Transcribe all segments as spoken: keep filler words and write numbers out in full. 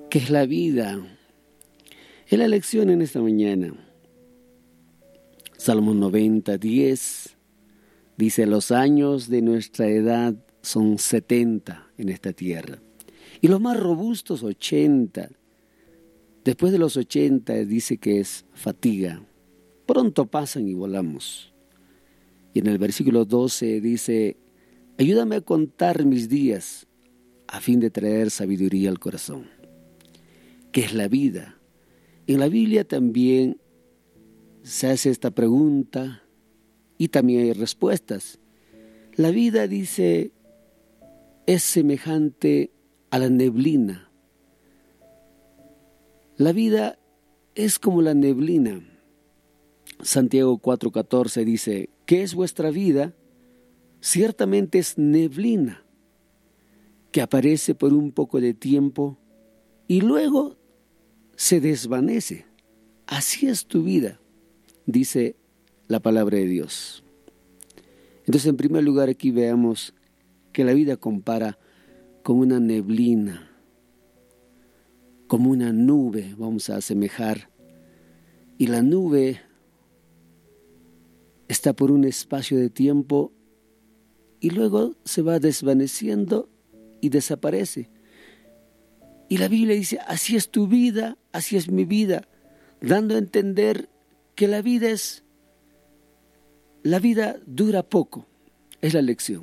¿Qué es la vida? Es la lección en esta mañana. Salmos noventa, diez, dice: los años de nuestra edad son setenta en esta tierra, y los más robustos ochenta. Después de los ochenta dice que es fatiga. Pronto pasan y volamos. Y en el versículo doce dice: ayúdame a contar mis días a fin de traer sabiduría al corazón. ¿Qué es la vida? En la Biblia también se hace esta pregunta y también hay respuestas. La vida, dice, es semejante a la neblina. La vida es como la neblina. Santiago cuatro catorce dice: ¿qué es vuestra vida? Ciertamente es neblina, que aparece por un poco de tiempo y luego se desvanece. Así es tu vida, dice la palabra de Dios. Entonces, en primer lugar, aquí veamos que la vida compara con una neblina, como una nube, vamos a asemejar. Y la nube está por un espacio de tiempo y luego se va desvaneciendo y desaparece. Y la Biblia dice: así es tu vida, así es mi vida, dando a entender que la vida es, la vida dura poco, es la lección.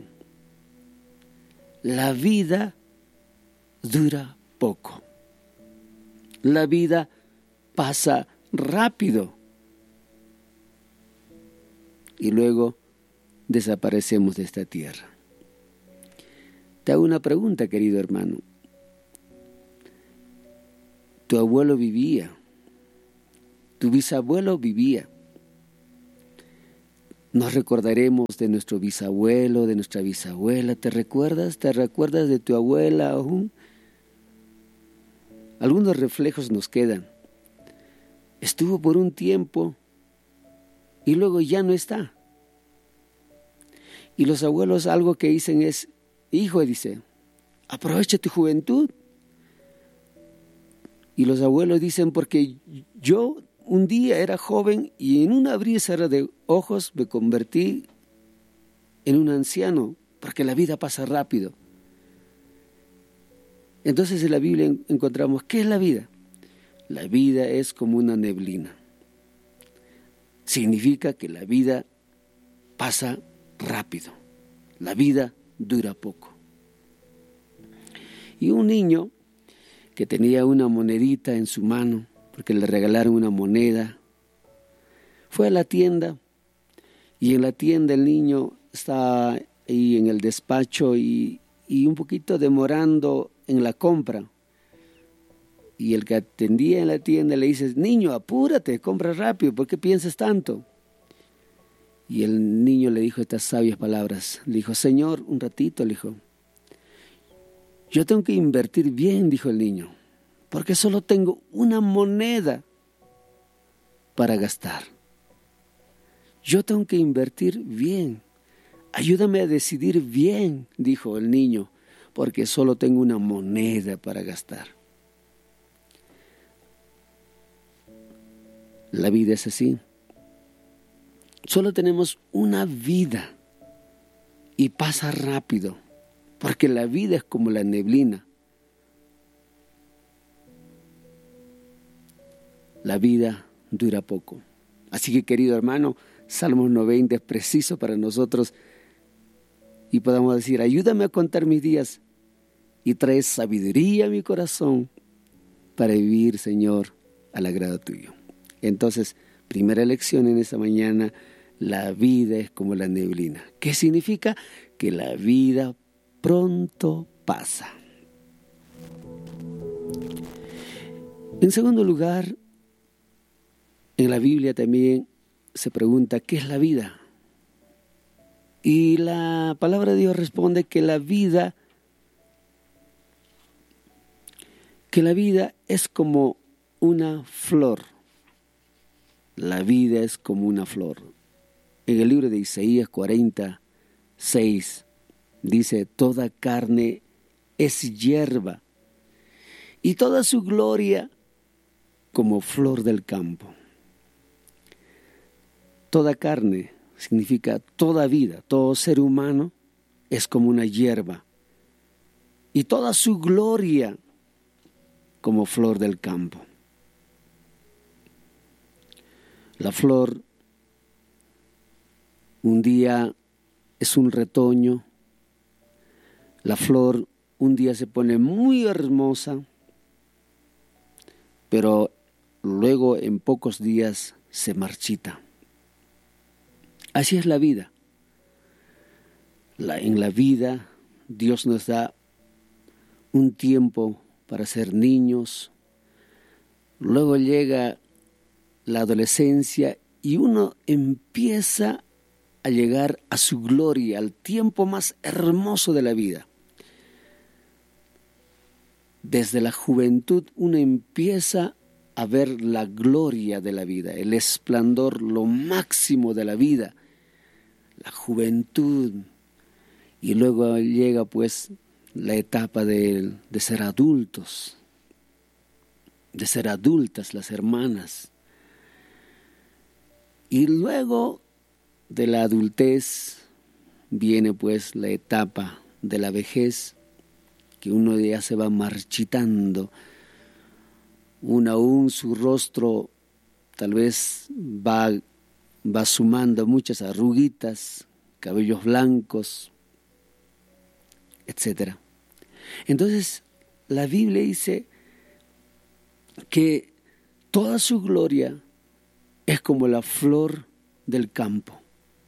La vida dura poco. La vida pasa rápido y luego desaparecemos de esta tierra. Te hago una pregunta, querido hermano. Tu abuelo vivía, tu bisabuelo vivía. Nos recordaremos de nuestro bisabuelo, de nuestra bisabuela. ¿Te recuerdas? ¿Te recuerdas de tu abuela aún? Algunos reflejos nos quedan. Estuvo por un tiempo y luego ya no está. Y los abuelos algo que dicen es: hijo, dice, aprovecha tu juventud. Y los abuelos dicen: porque yo un día era joven y en un abrir y cerrar de ojos me convertí en un anciano, porque la vida pasa rápido. Entonces en la Biblia encontramos, ¿qué es la vida? La vida es como una neblina. Significa que la vida pasa rápido. La vida dura poco. Y un niño que tenía una monedita en su mano, porque le regalaron una moneda, fue a la tienda, y en la tienda el niño está ahí en el despacho y, y un poquito demorando en la compra. Y el que atendía en la tienda le dice: niño, apúrate, compra rápido, ¿por qué piensas tanto? Y el niño le dijo estas sabias palabras. Le dijo: señor, un ratito, le dijo. Yo tengo que invertir bien, dijo el niño, porque solo tengo una moneda para gastar. Yo tengo que invertir bien. Ayúdame a decidir bien, dijo el niño, porque solo tengo una moneda para gastar. La vida es así. Solo tenemos una vida y pasa rápido, porque la vida es como la neblina. La vida dura poco. Así que, querido hermano, Salmos noventa es preciso para nosotros y podamos decir: ayúdame a contar mis días y trae sabiduría a mi corazón para vivir, Señor, al agrado tuyo. Entonces, primera lección en esta mañana: la vida es como la neblina. ¿Qué significa? Que la vida pronto pasa. En segundo lugar, en la Biblia también se pregunta: ¿qué es la vida? Y la palabra de Dios responde que la vida, que la vida es como una flor. La vida es como una flor. En el libro de Isaías cuarenta, seis dice: toda carne es hierba y toda su gloria como flor del campo. Toda carne significa toda vida, todo ser humano es como una hierba, y toda su gloria como flor del campo. La flor un día es un retoño, la flor un día se pone muy hermosa, pero luego en pocos días se marchita. Así es la vida. La, en la vida Dios nos da un tiempo para ser niños, luego llega la adolescencia y uno empieza a llegar a su gloria, al tiempo más hermoso de la vida. Desde la juventud uno empieza a ver la gloria de la vida, el esplendor, lo máximo de la vida, la juventud. Y luego llega pues la etapa de, de ser adultos, de ser adultas las hermanas. Y luego de la adultez viene pues la etapa de la vejez, que uno ya se va marchitando, uno aún su rostro tal vez va, va sumando muchas arruguitas, cabellos blancos, etcétera. Entonces, la Biblia dice que toda su gloria es como la flor del campo,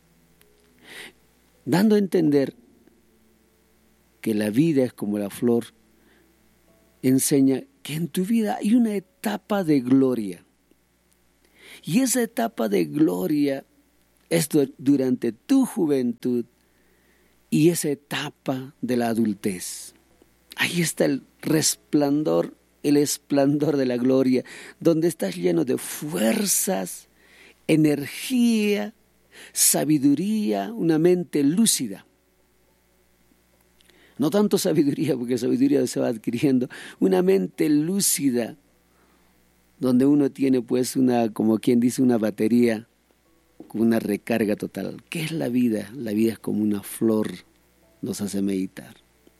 dando a entender que la vida es como la flor, enseña que en tu vida hay una etapa de gloria. Y esa etapa de gloria es durante tu juventud y esa etapa de la adultez. Ahí está el resplandor, el esplendor de la gloria, donde estás lleno de fuerzas, energía, sabiduría, una mente lúcida. No tanto sabiduría, porque sabiduría se va adquiriendo, una mente lúcida, donde uno tiene pues una, como quien dice, una batería con una recarga total. ¿Qué es la vida? La vida es como una flor, nos hace meditar.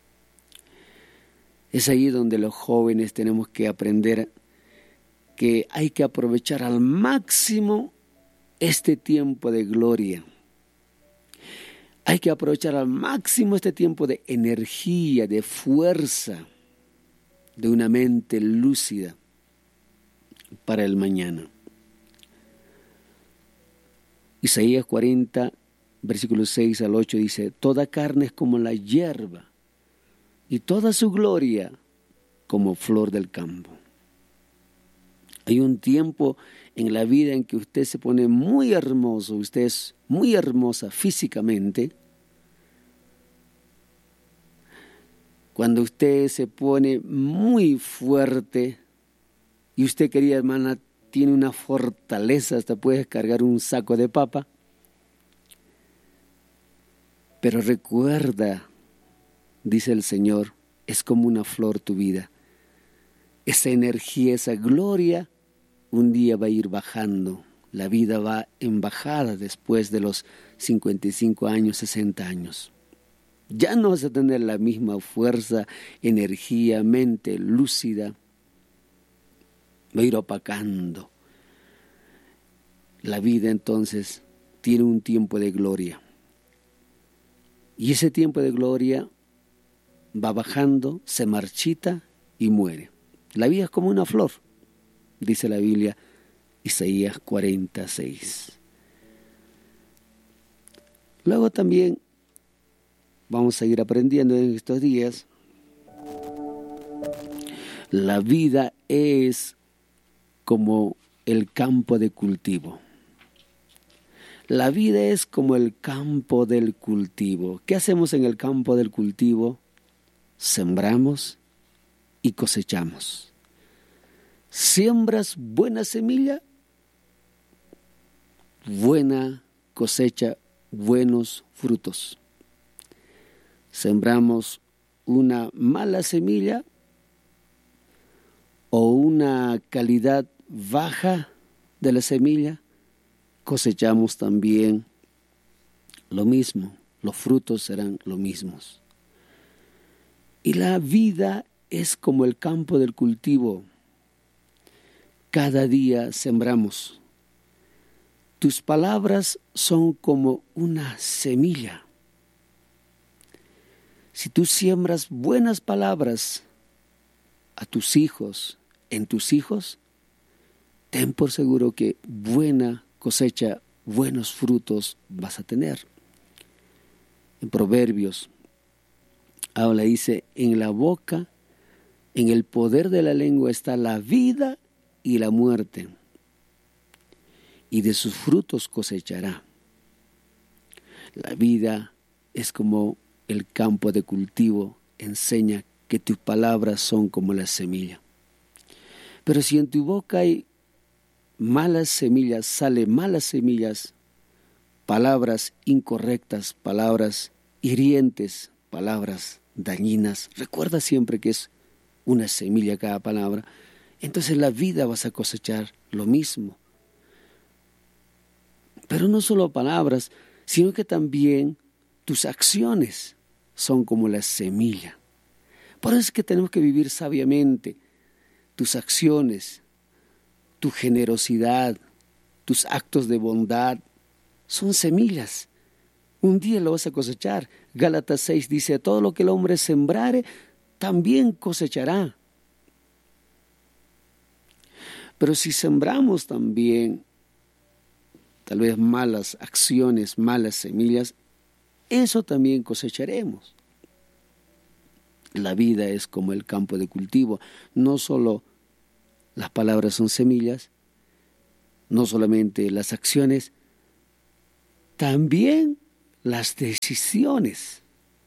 Es ahí donde los jóvenes tenemos que aprender que hay que aprovechar al máximo este tiempo de gloria. Hay que aprovechar al máximo este tiempo de energía, de fuerza, de una mente lúcida para el mañana. Isaías cuarenta, versículos seis al ocho dice: toda carne es como la hierba, y toda su gloria como flor del campo. Hay un tiempo en la vida en que usted se pone muy hermoso, usted es muy hermosa físicamente. Cuando usted se pone muy fuerte y usted, querida hermana, tiene una fortaleza, hasta puede cargar un saco de papa. Pero recuerda, dice el Señor, es como una flor tu vida. Esa energía, esa gloria, un día va a ir bajando. La vida va en bajada después de los cincuenta y cinco años, sesenta años. Ya no vas a tener la misma fuerza, energía, mente lúcida. Va a ir opacando. La vida entonces tiene un tiempo de gloria. Y ese tiempo de gloria va bajando, se marchita y muere. La vida es como una flor, dice la Biblia, Isaías cuarenta, seis. Luego también vamos a ir aprendiendo en estos días. La vida es como el campo de cultivo. La vida es como el campo del cultivo. ¿Qué hacemos en el campo del cultivo? Sembramos y cosechamos. Siembras buena semilla, buena cosecha, buenos frutos. Sembramos una mala semilla, o una calidad baja de la semilla, cosechamos también lo mismo, los frutos serán los mismos. Y la vida es como el campo del cultivo. Cada día sembramos. Tus palabras son como una semilla. Si tú siembras buenas palabras a tus hijos, en tus hijos, ten por seguro que buena cosecha, buenos frutos vas a tener. En Proverbios habla, dice, en la boca, en el poder de la lengua está la vida y la muerte, y de sus frutos cosechará. La vida es como el campo de cultivo, enseña que tus palabras son como la semilla. Pero si en tu boca hay malas semillas, salen malas semillas, palabras incorrectas, palabras hirientes, palabras dañinas, recuerda siempre que es una semilla cada palabra, entonces la vida vas a cosechar lo mismo. Pero no solo palabras, sino que también tus acciones son como la semilla. Por eso es que tenemos que vivir sabiamente. Tus acciones, tu generosidad, tus actos de bondad, son semillas. Un día lo vas a cosechar. Gálatas seis dice, todo lo que el hombre sembrare, también cosechará. Pero si sembramos también, tal vez malas acciones, malas semillas, eso también cosecharemos. La vida es como el campo de cultivo. No solo las palabras son semillas, no solamente las acciones, también las decisiones.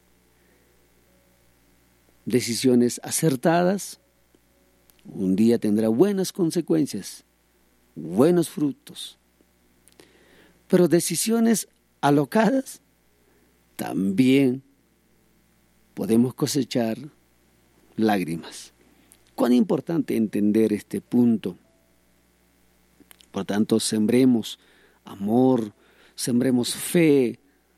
Decisiones acertadas, un día tendrá buenas consecuencias, buenos frutos. Pero decisiones alocadas, también podemos cosechar lágrimas. Cuán importante entender este punto. Por tanto, sembremos amor, sembremos fe,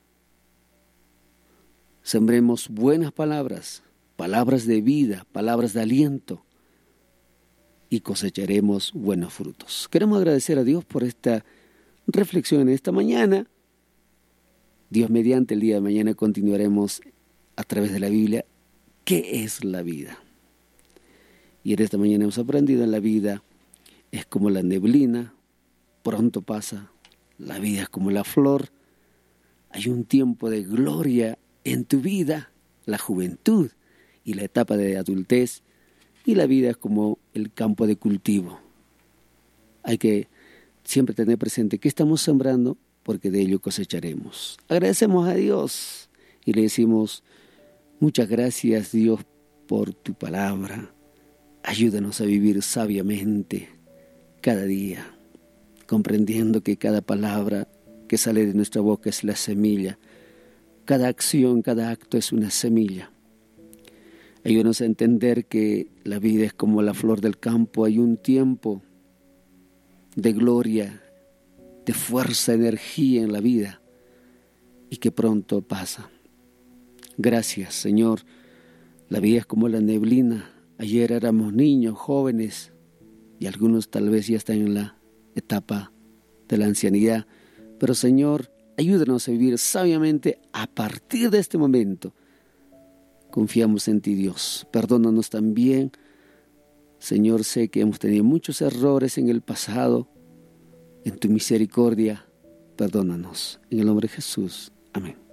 sembremos buenas palabras, palabras de vida, palabras de aliento, y cosecharemos buenos frutos. Queremos agradecer a Dios por esta reflexión en esta mañana. Dios mediante, el día de mañana continuaremos a través de la Biblia qué es la vida. Y en esta mañana hemos aprendido en la vida es como la neblina, pronto pasa. La vida es como la flor. Hay un tiempo de gloria en tu vida, la juventud y la etapa de adultez. Y la vida es como el campo de cultivo. Hay que siempre tener presente que estamos sembrando porque de ello cosecharemos. Agradecemos a Dios y le decimos muchas gracias, Dios, por tu palabra. Ayúdanos a vivir sabiamente cada día, comprendiendo que cada palabra que sale de nuestra boca es la semilla. Cada acción, cada acto es una semilla. Ayúdanos a entender que la vida es como la flor del campo. Hay un tiempo de gloria, de fuerza, energía en la vida y que pronto pasa. Gracias, Señor. La vida es como la neblina. Ayer éramos niños, jóvenes y algunos tal vez ya están en la etapa de la ancianidad. Pero, Señor, ayúdanos a vivir sabiamente a partir de este momento. Confiamos en ti, Dios. Perdónanos también. Señor, sé que hemos tenido muchos errores en el pasado. En tu misericordia, perdónanos. En el nombre de Jesús. Amén.